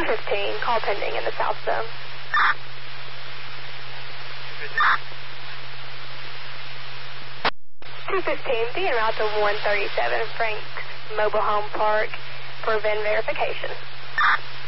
215, call pending in the South Zone. 215, be en route to 137 Franks Mobile Home Park for VIN verification.